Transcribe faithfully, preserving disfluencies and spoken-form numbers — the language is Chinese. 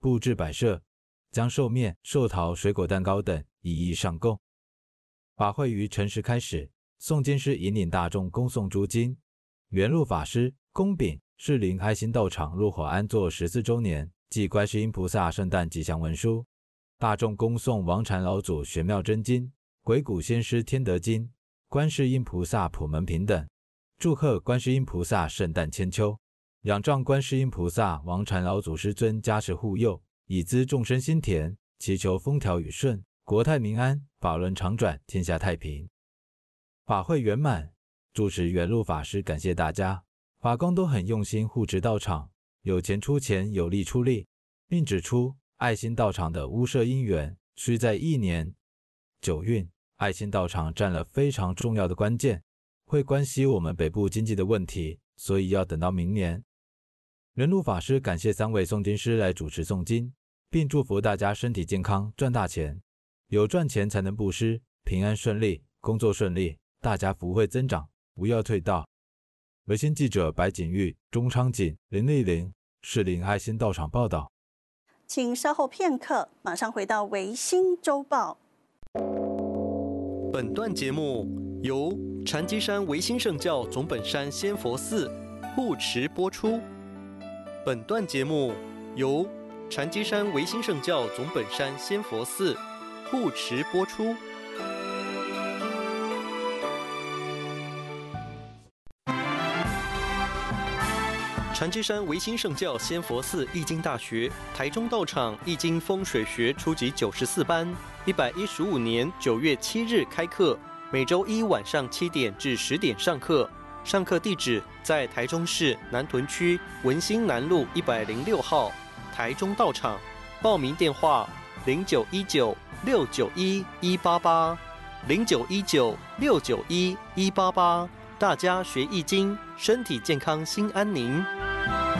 布置摆设，将寿面、寿桃、水果蛋糕等一一上供。法会于辰时开始，诵经师引领大众恭诵诸经。圆祿法师、恭秉士林爱心道场入伙安坐十四周年暨观世音菩萨圣诞吉祥文书，大众恭诵王禅老祖玄妙真经、鬼谷先师天德经、观世音菩萨普门品等，祝贺观世音菩萨圣诞千秋，仰仗观世音菩萨王禅老祖师尊加持护佑，以资众生心田，祈求风调雨顺，国泰民安，法轮常转，天下太平。法会圆满，主持圆祿法师感谢大家，法工都很用心护持道场，有钱出钱，有力出力，并指出爱心道场的屋舍因缘需在一年九运，爱心道场占了非常重要的关键，会关系我们北部经济的问题，所以要等到明年。圆祿法师感谢三位诵经师来主持诵经，并祝福大家身体健康，赚大钱。有赚钱才能布施，平安顺利，工作顺利，大家福慧增长，不要退道。维新记者白景玉、钟昌景、林丽玲，士林爱心道场报道。 请稍后片刻，马上回到维新周报。 本段节目由禅机山维新圣教总本山仙佛寺护持播出。本段节目由禅机山维新圣教总本山仙佛寺护持播出。禅机山维新圣教仙佛寺易经大学台中道场易经风水学初级九十四班，一百一十五年九月七日开课，每周一晚上七点至十点上课。上课地址在台中市南屯区文心南路一百零六号，台中道场。报名电话零九一九六九一一八八零九一九六九一一八八。大家学易经，身体健康，心安宁。